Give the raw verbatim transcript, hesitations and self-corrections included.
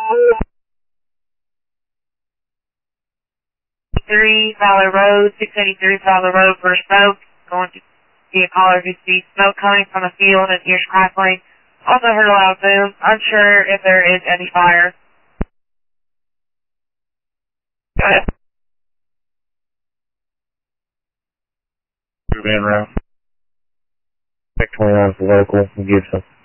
Three Fowler Road, six eighty-three Fowler Road for smoke. Going to be a caller who sees smoke coming from a field and ears crackling. Also heard a loud boom. Unsure if there is any fire. Go ahead. Van route. Check twenty-one for local. We'll give some.